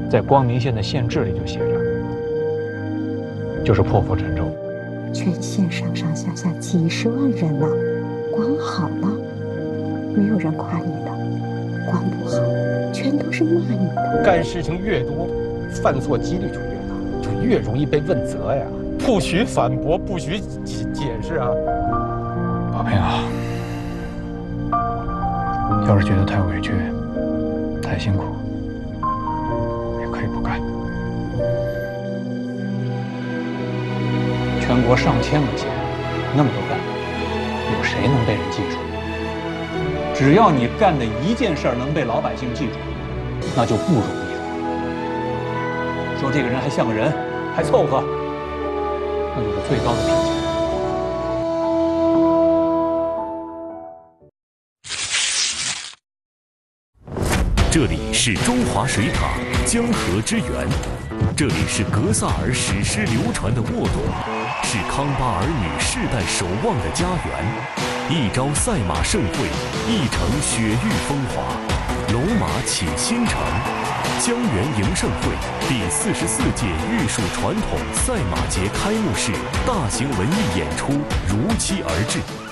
在光明县的县志里就写着，就是破釜沉舟。 全县上上下下几十万人呢，光好了，没有人夸你的；光不好，全都是骂你的。 干事情越多，犯错几率就越大，就越容易被问责呀。不许反驳，不许解释啊！ 宝平啊，要是觉得太委屈、太辛苦，也可以不干。全国上千个县，那么多干部，有谁能被人记住？只要你干的一件事儿能被老百姓记住，那就不容易了。说这个人还像个人，还凑合，那就是最高的评价。 这里是中华水塔江河之源，这里是格萨尔史诗流传的沃土，是康巴儿女世代守望的家园。一朝赛马盛会，一城雪域风华，龙马启新城。江源迎盛会第44届玉树传统赛马节开幕式大型文艺演出如期而至。